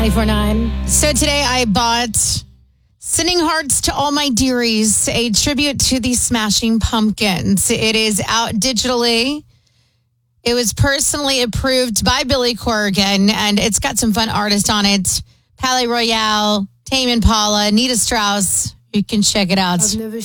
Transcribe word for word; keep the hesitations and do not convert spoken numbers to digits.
ninety-four point nine. So today I bought Sending Hearts to All My Dearies, a tribute to the Smashing Pumpkins. It is out digitally. It was personally approved by Billy Corrigan, and it's got some fun artists on it. Pally Royale, Tame Impala, Nita Strauss. You can check it out.